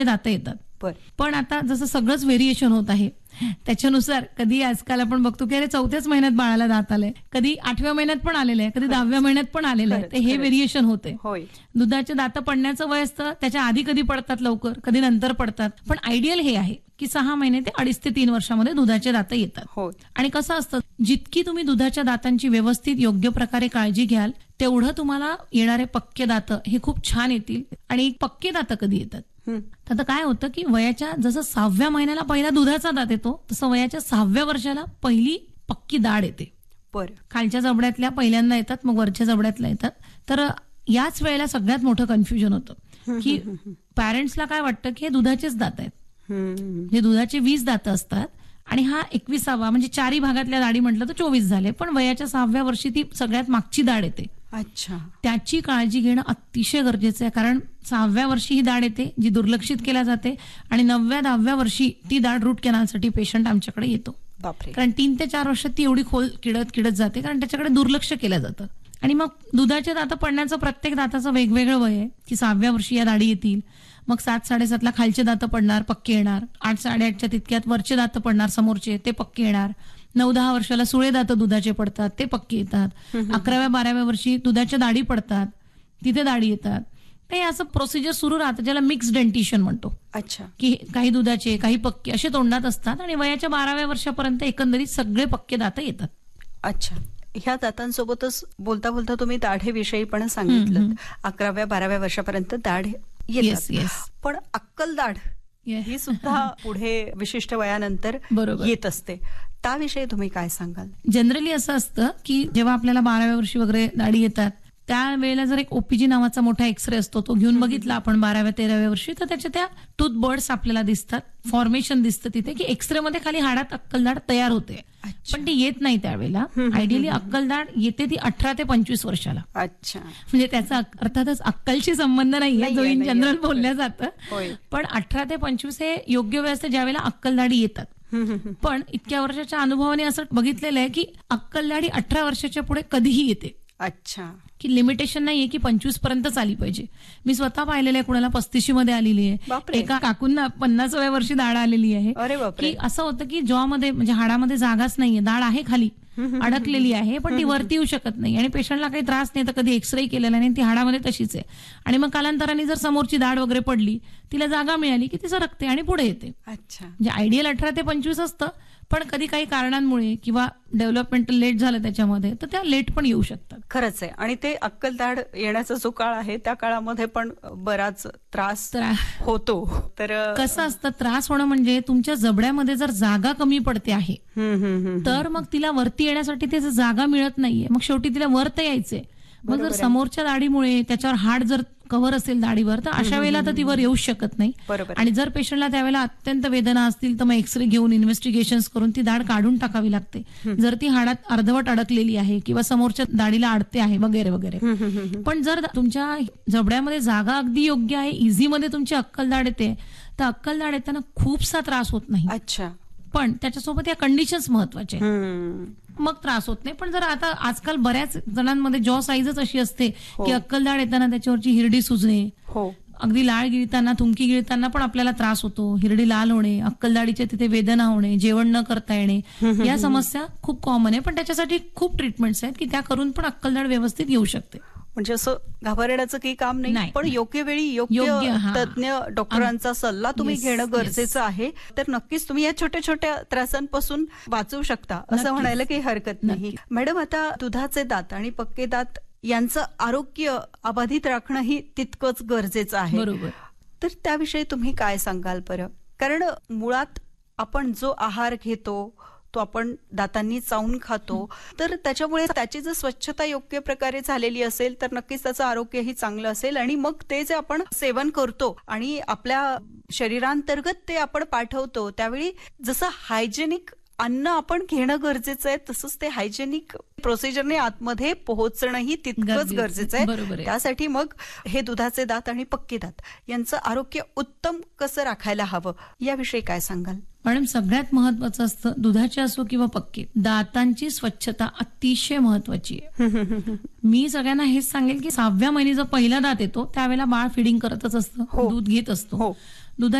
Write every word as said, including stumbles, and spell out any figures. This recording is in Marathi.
दात येतात. पण आता जसं सगळंच व्हेरिएशन होत आहे त्याच्यानुसार कधी आजकाल आपण बघतो की अरे चौथ्याच महिन्यात बाळाला दात आलंय, कधी आठव्या महिन्यात पण आलेलं आहे, कधी दहाव्या महिन्यात पण आलेलं आहे. हे व्हेरिएशन होते. दुधाचे दात पडण्याचं वय असतं, त्याच्या आधी कधी पडतात लवकर, कधी नंतर पडतात. पण आयडियल हे आहे की सहा महिने ते अडीच ते तीन वर्षामध्ये दुधाचे दात येतात. आणि कसं असतं, जितकी तुम्ही दुधाच्या दातांची व्यवस्थित योग्य प्रकारे काळजी घ्याल तेवढं तुम्हाला येणारे पक्के दात हे खूप छान येतील. आणि पक्के दात कधी येतात, आता काय होतं की वयाच्या जसं सहाव्या महिन्याला पहिला दुधाचा दात येतो तसं वयाच्या सहाव्या वर्षाला पहिली पक्की दाढ येते. बरं, खालच्या जबड्यातल्या पहिल्यांदा येतात, मग वरच्या जबड्यातल्या येतात. तर याच वेळेला सगळ्यात मोठं कन्फ्युजन होतं की पॅरेंट्सला काय वाटतं की हे दुधाचेच दात आहेत, हे दुधाचे वीस दात असतात आणि हा एकविसावा म्हणजे चारी भागातल्या दाढी म्हटलं तर चोवीस झाले, पण वयाच्या सहाव्या वर्षी ती सगळ्यात मागची दाढ येते. अच्छा, त्याची काळजी घेणं अतिशय गरजेचं आहे, कारण सहाव्या वर्षी ही दाढ येते जी दुर्लक्षित केल्या जाते आणि नवव्या दहाव्या वर्षी ती दाढ रूट कॅनलसाठी पेशंट आमच्याकडे येतो. कारण तीन ते चार वर्षात ती एवढी खोल किडत किडत जाते कारण त्याच्याकडे दुर्लक्ष केलं जातं. आणि मग दुधाचे दात पडण्याचं प्रत्येक दाताचं वेगवेगळं वय आहे की सहाव्या वर्षी या दाढी येतील, मग सात साडेसातला खालचे दात पडणार, पक्के येणार, आठ साडेआठच्या तितक्यात वरचे दात पडणार समोरचे, ते पक्के येणार, नऊ दहा वर्षाला सुळे दात दुधाचे पडतात, ते पक्के येतात, अकराव्या बाराव्या वर्षी दुधाच्या दाढी पडतात, तिथे दाढी येतात. ते असं प्रोसिजर सुरू राहतं ज्याला मिक्स डेंटिशन म्हणतो. अच्छा, की काही दुधाचे काही पक्के असे तोंडात असतात आणि वयाच्या बाराव्या वर्षापर्यंत एकंदरीत सगळे पक्के दात येतात. अच्छा, ह्या दातांसोबतच बोलता बोलता तुम्ही दाढेविषयी पण सांगितलं. अकराव्या बाराव्या वर्षापर्यंत दाढ येतात, पण अक्कल दाढ ही सुद्धा पुढे विशिष्ट वयानंतर येत असते, त्याविषयी तुम्ही काय सांगाल? जनरली असं असतं की जेव्हा आपल्याला बाराव्या वर्षी वगैरे दाढी येतात त्यावेळेला जर एक ओपीजी नावाचा मोठा एक्सरे असतो तो घेऊन बघितला आपण बाराव्या तेराव्या वर्षी, तर त्याच्या त्या टूथ बर्ड्स आपल्याला दिसतात, फॉर्मेशन दिसतं तिथे की एक्सरे मध्ये खाली हाडात अक्कलदाढ तयार होते. पण ती येत नाही त्यावेळेला. आयडियली अक्कलदाढ येते ती अठरा ते पंचवीस वर्षाला. अच्छा, म्हणजे त्याचा अर्थातच अक्कलशी संबंध नाहीये जो इन जनरल बोलल्या जातं, पण अठरा ते पंचवीस हे योग्य वय असते ज्यावेळेला अक्कलदाढी येतात. पण इतक्या वर्षाच्या अनुभवाने असं बघितलेलं आहे की अक्कलदाढी अठरा वर्षाच्या पुढे कधीही येते. अच्छा, की लिमिटेशन नाहीये की पंचवीस पर्यंतच आली पाहिजे. मी स्वतः पाहिलेलं आहे, कुणाला पस्तीशी मध्ये आलेली आहे, एका काकूंना पन्नासाव्या वर्षी दाढ आलेली आहे. की असं होतं की जॉमध्ये म्हणजे हाडामध्ये जागाच नाहीये, दाढ आहे खाली अडकलेली आहे पण ती वरती येऊ शकत नाही आणि पेशंटला काही त्रास नाही, तर कधी एक्सरे केलेला नाही, ती हाडामध्ये तशीच आहे. आणि मग कालांतराने जर समोरची दाढ वगैरे पडली, तिला जागा मिळाली की ती सरकते आणि पुढे येते. अच्छा, म्हणजे आयडियल अठरा ते पंचवीस असतं, पण कधी काही कारणांमुळे किंवा डेव्हलपमेंटल लेट झालं त्याच्यामध्ये तर त्या लेट पण येऊ शकतात. खरंच आहे. आणि ते अक्कलदाढ येण्याचा जो काळ आहे त्या काळामध्ये पण बराच त्रास होतो. तर कसं असतं, त्रास होणं म्हणजे तुमच्या जबड्यामध्ये जर जागा कमी पडते आहे तर मग तिला वरती येण्यासाठी ते जागा मिळत नाहीये, मग शेवटी तिला वरत यायचंय. मग जर समोरच्या दाढीमुळे त्याच्यावर हाड जर कव्हर असेल दाढीवर तर अशा वेळेला तर ती वर येऊ शकत नाही. आणि जर पेशंटला त्यावेळेला अत्यंत वेदना असतील तर मग एक्सरे घेऊन इन्व्हेस्टिगेशन करून ती दाढ काढून टाकावी लागते, जर ती हाडात अर्धवट अडकलेली आहे किंवा समोरच्या दाढीला अडते आहे वगैरे वगैरे. पण जर तुमच्या जबड्यामध्ये जागा अगदी योग्य आहे, इझी मध्ये तुमची अक्कलदाढ येते, तर अक्कलदाढ येताना खूपसा त्रास होत नाही. अच्छा, पण त्याच्यासोबत या कंडिशन्स महत्वाचे, मग त्रास होत नाही. पण जर आता आजकाल बऱ्याच जणांमध्ये जॉ साईजच अशी असते की अक्कलदाढ येताना त्याच्यावरची हिरडी सुजणे, अगदी लाळ गिळताना थुंकी गिळताना पण आपल्याला त्रास होतो, हिरडी लाल होणे, अक्कलदाढीच्या तिथे वेदना होणे, जेवण न करता येणे, या समस्या खूप कॉमन आहे. पण त्याच्यासाठी खूप ट्रीटमेंट्स आहेत की त्या करून पण अक्कलदाढ व्यवस्थित येऊ शकते. म्हणजे असं घाबरण्याचं काही काम नाही, पण योग्य वेळी योग्य तज्ञ डॉक्टरांचा सल्ला तुम्ही घेणं गरजेचं आहे. तर नक्कीच तुम्ही या छोट्या छोट्या त्रासांपासून वाचू शकता असं म्हणायला काही हरकत नाही. मॅडम, आता दुधाचे दात आणि पक्के दात यांचं आरोग्य अबाधित राखणंही तितकंच गरजेचं आहे. बरोबर. तर त्याविषयी तुम्ही काय सांगाल बरं? कारण मुळात आपण जो आहार घेतो तो आपण दातांनी चावून खातो, तर त्याच्यामुळे त्याची जर स्वच्छता योग्य प्रकारे झालेली असेल तर नक्कीच त्याचं आरोग्यही चांगलं असेल. आणि मग ते जे आपण सेवन करतो आणि आपल्या शरीरांतर्गत ते आपण पाठवतो त्यावेळी जसं हायजेनिक अन्न आपण घेणं गरजेचं आहे तसंच ते हायजेनिक प्रोसिजरने आतमध्ये पोहोचणंही तितकंच गरजेचं आहे. त्यासाठी मग हे दुधाचे दात आणि पक्के दात यांचं आरोग्य उत्तम कसं राखायला हवं याविषयी काय सांगाल? मॅडम, सगळ्यात महत्वाचं असतं दुधाचे असो किंवा पक्के, दातांची स्वच्छता अतिशय महत्वाची आहे. मी सगळ्यांना हेच सांगेल की सहाव्या महिने जो पहिला दात येतो त्यावेळेला बाळ फिडिंग करतच असतं, दूध घेत असतो,